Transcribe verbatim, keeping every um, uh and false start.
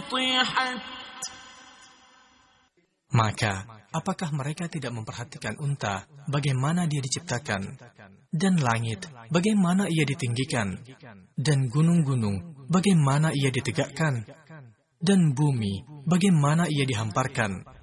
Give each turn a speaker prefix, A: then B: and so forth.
A: نطحت.
B: Maka, apakah mereka tidak memperhatikan unta, bagaimana dia diciptakan, dan langit, bagaimana ia ditinggikan, dan gunung-gunung, bagaimana ia ditegakkan, dan bumi, bagaimana ia dihamparkan,